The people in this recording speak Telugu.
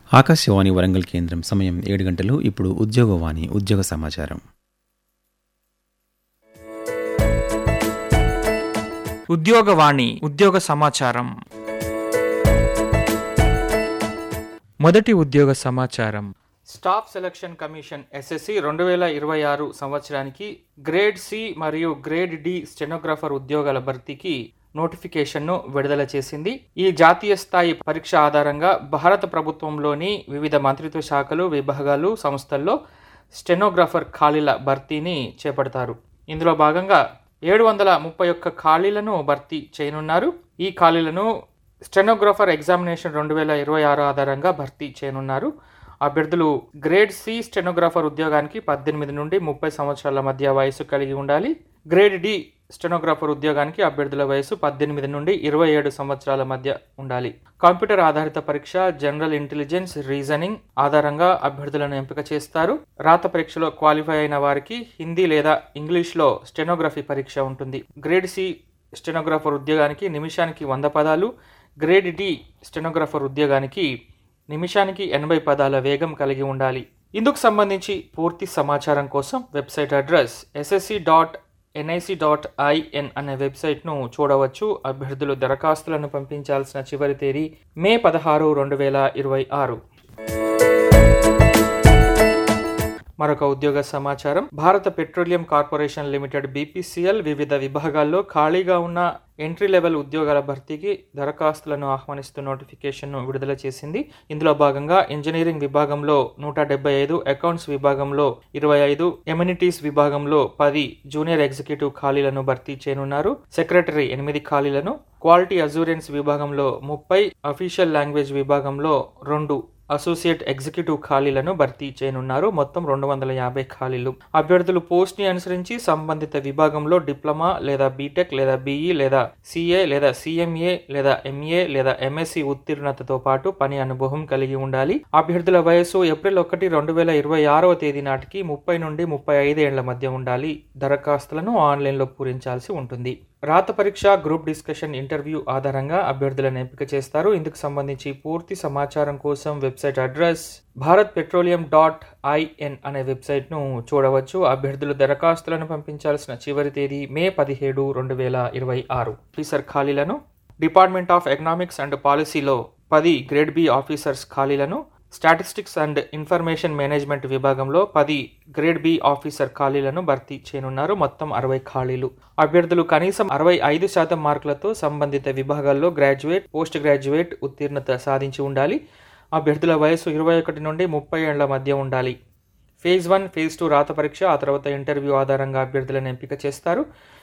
ఆకాశవాణి వరంగల్ కేంద్రం సమయం 7 గంటలు. ఇప్పుడు ఉద్యోగవాణి ఉద్యోగ సమాచారం. ఉద్యోగవాణి ఉద్యోగ సమాచారం. మొదటి ఉద్యోగ సమాచారం. స్టాఫ్ సెలక్షన్ కమిషన్ ఎస్ఎస్సి 2026 సంవత్సరానికి గ్రేడ్ సి మరియు గ్రేడ్ డి స్టెనోగ్రాఫర్ ఉద్యోగాల భర్తీకి నోటిఫికేషన్ను విడుదల చేసింది. ఈ జాతీయ స్థాయి పరీక్ష ఆధారంగా భారత ప్రభుత్వంలోని వివిధ మంత్రిత్వ శాఖలు, విభాగాలు, సంస్థల్లో స్టెనోగ్రాఫర్ ఖాళీల భర్తీని చేపడతారు. ఇందులో భాగంగా 731 ఖాళీలను భర్తీ చేయనున్నారు. ఈ ఖాళీలను స్టెనోగ్రాఫర్ ఎగ్జామినేషన్ 2026 ఆధారంగా భర్తీ చేయనున్నారు. అభ్యర్థులు గ్రేడ్ సి స్టెనోగ్రాఫర్ ఉద్యోగానికి 18 నుండి 30 సంవత్సరాల మధ్య వయసు కలిగి ఉండాలి. గ్రేడ్ డి స్టెనోగ్రాఫర్ ఉద్యోగానికి అభ్యర్థుల వయసు 18 నుండి 27 సంవత్సరాల మధ్య ఉండాలి. కంప్యూటర్ ఆధారిత పరీక్ష, జనరల్ ఇంటెలిజెన్స్, రీజనింగ్ ఆధారంగా అభ్యర్థులను ఎంపిక చేస్తారు. రాత పరీక్షలో క్వాలిఫై అయిన వారికి హిందీ లేదా ఇంగ్లీష్లో స్టెనోగ్రఫీ పరీక్ష ఉంటుంది. గ్రేడ్ సి స్టెనోగ్రాఫర్ ఉద్యోగానికి నిమిషానికి 100 పదాలు, గ్రేడ్ డి స్టెనోగ్రాఫర్ ఉద్యోగానికి నిమిషానికి 80 పదాల వేగం కలిగి ఉండాలి. ఇందుకు సంబంధించి పూర్తి సమాచారం కోసం వెబ్సైట్ అడ్రస్ ssc.nic.in అనే వెబ్సైట్ను చూడవచ్చు. అభ్యర్థులు దరఖాస్తులను పంపించాల్సిన చివరి తేదీ మే 16, 2026. మరొక ఉద్యోగ సమాచారం. భారత పెట్రోలియం కార్పొరేషన్ లిమిటెడ్ BPCL వివిధ విభాగాల్లో ఖాళీగా ఉన్న ఎంట్రీ లెవెల్ ఉద్యోగాల భర్తీకి దరఖాస్తులను ఆహ్వానిస్తూ నోటిఫికేషన్ను విడుదల చేసింది. ఇందులో భాగంగా ఇంజనీరింగ్ విభాగంలో 175, అకౌంట్స్ విభాగంలో 25, ఎమ్యూనిటీస్ విభాగంలో 10 జూనియర్ ఎగ్జిక్యూటివ్ ఖాళీలను భర్తీ చేయనున్నారు. సెక్రటరీ 8 ఖాళీలను, క్వాలిటీ అష్యూరెన్స్ విభాగంలో 30, అఫీషియల్ లాంగ్వేజ్ విభాగంలో 2 అసోసియేట్ ఎగ్జిక్యూటివ్ ఖాళీలను భర్తీ చేయనున్నారు. మొత్తం 250 ఖాళీలు. అభ్యర్థులు పోస్ట్ ని అనుసరించి సంబంధిత విభాగంలో డిప్లొమా లేదా బీటెక్ లేదా BE లేదా CA లేదా CMA లేదా MA లేదా MSc ఉత్తీర్ణతతో పాటు పని అనుభవం కలిగి ఉండాలి. అభ్యర్థుల వయసు ఏప్రిల్ 1, 2026 తేదీ నాటికి 30 నుండి 35 ఏళ్ల మధ్య ఉండాలి. దరఖాస్తులను ఆన్లైన్లో పూరించాల్సి ఉంటుంది. రాత పరీక్ష, గ్రూప్ డిస్కషన్, ఇంటర్వ్యూ ఆధారంగా అభ్యర్థులను ఎంపిక చేస్తారు. ఇందుకు సంబంధించి పూర్తి సమాచారం కోసం వెబ్సైట్ అడ్రస్ bharatpetroleum.in అనే వెబ్సైట్ను చూడవచ్చు. అభ్యర్థులు దరఖాస్తులను పంపించాల్సిన చివరి తేదీ మే 17, 2026. ఆఫీసర్ ఖాళీలను డిపార్ట్మెంట్ ఆఫ్ ఎకనామిక్స్ అండ్ పాలసీలో 10 గ్రేడ్ బి ఆఫీసర్స్ ఖాళీలను, స్టాటిస్టిక్స్ అండ్ ఇన్ఫర్మేషన్ మేనేజ్మెంట్ విభాగంలో 10 గ్రేడ్ బి ఆఫీసర్ ఖాళీలను భర్తీ చేయనున్నారు. మొత్తం 60 ఖాళీలు. అభ్యర్థులు కనీసం 65% మార్కులతో సంబంధిత విభాగాల్లో గ్రాడ్యుయేట్, పోస్ట్ గ్రాడ్యుయేట్ ఉత్తీర్ణత సాధించి ఉండాలి. అభ్యర్థుల వయసు 21 నుండి 30 ఏళ్ల మధ్య ఉండాలి. ఫేజ్ 1, ఫేజ్ 2 రాత పరీక్ష, ఆ తర్వాత ఇంటర్వ్యూ ఆధారంగా అభ్యర్థులను ఎంపిక చేస్తారు.